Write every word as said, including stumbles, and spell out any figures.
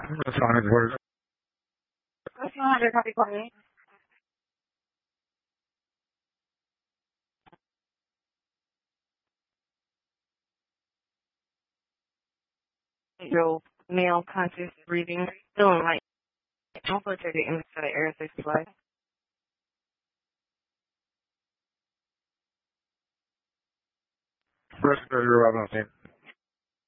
That's fine. It works. That's one hundred copy for me. Your male conscious breathing, feeling light. Also check the image for the air sixty-five. Respiratory arrival on scene.